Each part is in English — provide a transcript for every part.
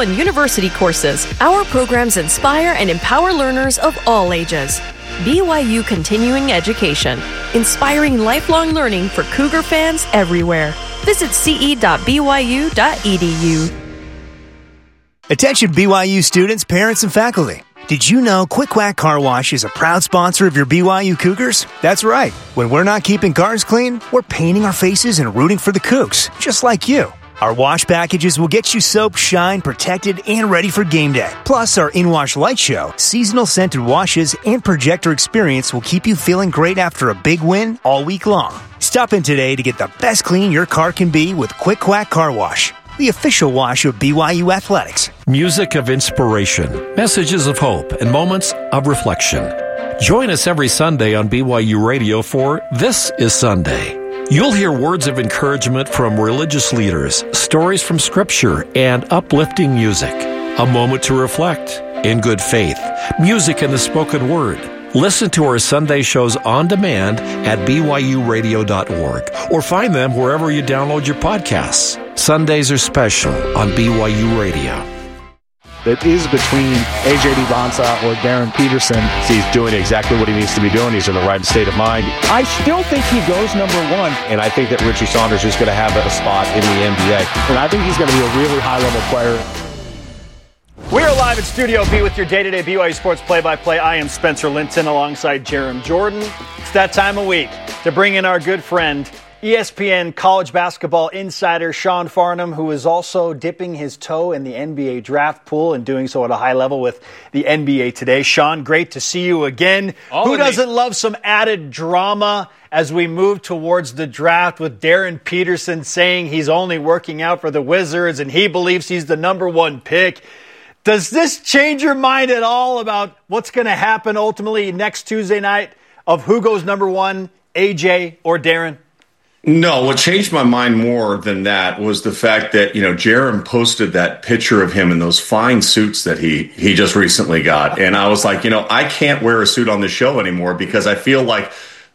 and university courses. Our programs inspire and empower learners of all ages. BYU Continuing Education, inspiring lifelong learning for Cougar fans everywhere. Visit ce.byu.edu. Attention BYU students, parents, and faculty. Did you know Quick Quack Car Wash is a proud sponsor of your BYU Cougars? That's right. When we're not keeping cars clean, we're painting our faces and rooting for the Cougs, just like you. Our wash packages will get you soap, shine, protected, and ready for game day. Plus, our in-wash light show, seasonal scented washes, and projector experience will keep you feeling great after a big win all week long. Stop in today to get the best clean your car can be with Quick Quack Car Wash, the official wash of BYU Athletics. Music of inspiration, messages of hope, and moments of reflection. Join us every Sunday on BYU Radio for This is Sunday. You'll hear words of encouragement from religious leaders, stories from Scripture, and uplifting music. A moment to reflect in good faith. Music in the spoken word. Listen to our Sunday shows on demand at byuradio.org or find them wherever you download your podcasts. Sundays are special on BYU Radio. That is between A.J. Dubonsa or Darren Peterson. He's doing exactly what he needs to be doing. He's in the right state of mind. I still think he goes number one. And I think that Richie Saunders is going to have a spot in the NBA. And I think he's going to be a really high-level player. We're live at Studio B with your day-to-day BYU Sports play-by-play. I am Spencer Linton alongside Jerem Jordan. It's that time of week to bring in our good friend, ESPN college basketball insider Sean Farnham, who is also dipping his toe in the NBA draft pool and doing so at a high level with the NBA today. Sean, great to see you again. Who doesn't love some added drama as we move towards the draft with Darren Peterson saying he's only working out for the Wizards and he believes he's the number one pick? Does this change your mind at all about what's going to happen ultimately next Tuesday night of who goes number one, AJ or Darren? No, what changed my mind more than that was the fact that, Jerem posted that picture of him in those fine suits that he just recently got. And I was like, I can't wear a suit on this show anymore because I feel like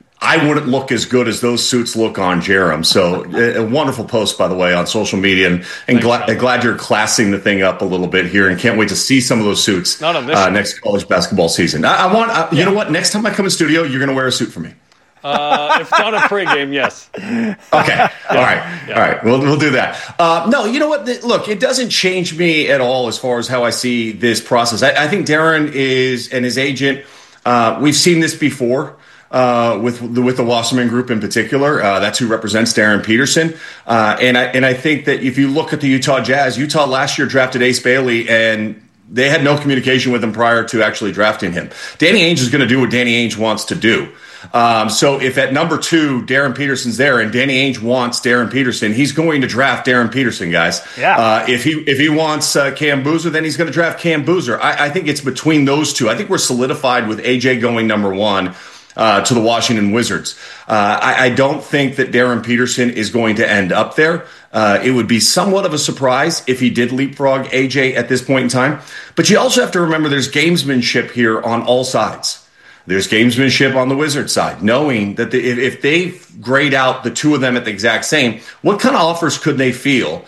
I wouldn't look as good as those suits look on Jerem. So a wonderful post, by the way, on social media. And glad you're classing the thing up a little bit here and can't wait to see some of those suits next college basketball season. You know what? Next time I come in studio, you're going to wear a suit for me. If not a pregame, yes. Okay. All right. Yeah. All right. We'll do that. No, you know what? Look, it doesn't change me at all as far as how I see this process. I think Darren and his agent, we've seen this before with the Wasserman Group in particular. That's who represents Darren Peterson. And I think that if you look at the Utah Jazz, Utah last year drafted Ace Bailey and they had no communication with him prior to actually drafting him. Danny Ainge is going to do what Danny Ainge wants to do. So if at number 2, Darren Peterson's there and Danny Ainge wants Darren Peterson, he's going to draft Darren Peterson, guys. Yeah. If he wants Cam Boozer, then he's going to draft Cam Boozer. I think it's between those two. I think we're solidified with AJ going number 1 to the Washington Wizards. I don't think that Darren Peterson is going to end up there. It would be somewhat of a surprise if he did leapfrog AJ at this point in time. But you also have to remember there's gamesmanship here on all sides. There's gamesmanship on the Wizards side, knowing that if they grade out the two of them at the exact same, what kind of offers could they field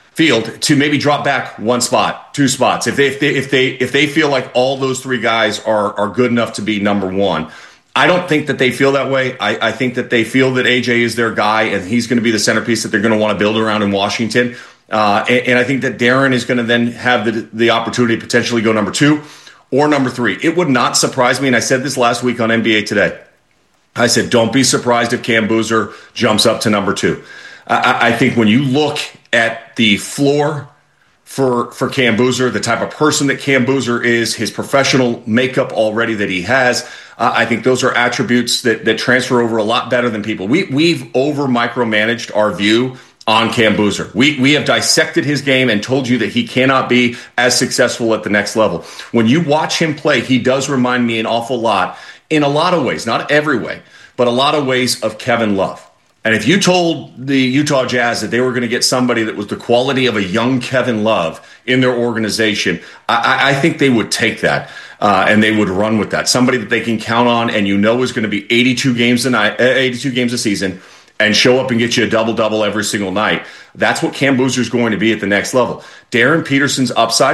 to maybe drop back 1 spot, 2 spots? If they feel like all those 3 guys are good enough to be number 1. I don't think that they feel that way. I think that they feel that AJ is their guy and he's going to be the centerpiece that they're going to want to build around in Washington. And I think that Darren is going to then have the opportunity to potentially go number 2 or number 3. It would not surprise me, and I said this last week on NBA Today. I said, don't be surprised if Cam Boozer jumps up to number 2. I think when you look at the floor for Cam Boozer, the type of person that Cam Boozer is, his professional makeup already that he has, I think those are attributes that transfer over a lot better than people. We've over micromanaged our view on Cam Boozer. We have dissected his game and told you that he cannot be as successful at the next level. When you watch him play, he does remind me an awful lot, in a lot of ways, not every way, but a lot of ways, of Kevin Love. And if you told the Utah Jazz that they were going to get somebody that was the quality of a young Kevin Love in their organization, I think they would take that and they would run with that. Somebody that they can count on and is going to be 82 games a season and show up and get you a double-double every single night. That's what Cam Boozer is going to be at the next level. Darren Peterson's upside